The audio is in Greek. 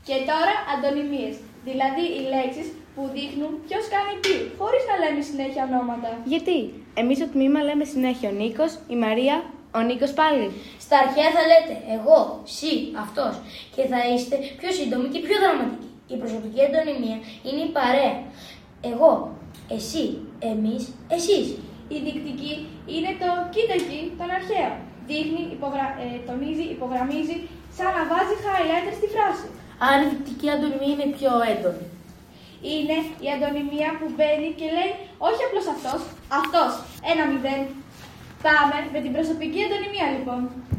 Και τώρα αντωνυμίες, δηλαδή οι λέξεις που δείχνουν ποιος κάνει τι, χωρίς να λέμε συνέχεια ονόματα. Γιατί? Εμείς στο τμήμα λέμε συνέχεια ο Νίκος, η Μαρία, ο Νίκος πάλι. Στα αρχαία θα λέτε εγώ, εσύ, αυτός και θα είστε πιο σύντομοι και πιο δραματικοί. Η προσωπική αντωνυμία είναι η παρέα. Εγώ, εσύ, εμείς, εσείς. Η δεικτική είναι το κοίτα εκεί, τον αρχαίο. Δείχνει, τονίζει, υπογραμμίζει, σαν να βάζει highlighter στη φράση. Άρα η δεικτική αντωνυμία είναι πιο έντονη. Είναι η αντωνυμία που μπαίνει και λέει όχι απλώς αυτός, αυτός, 1-0. Πάμε με την προσωπική αντωνυμία λοιπόν.